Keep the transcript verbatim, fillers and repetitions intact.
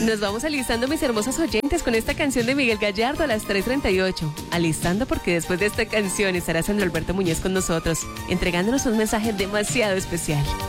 Nos vamos alistando, mis hermosos oyentes, con esta canción de Miguel Gallardo a las tres treinta y ocho. Alistando porque después de esta canción estará Sandro Alberto Muñoz con nosotros, entregándonos un mensaje demasiado especial.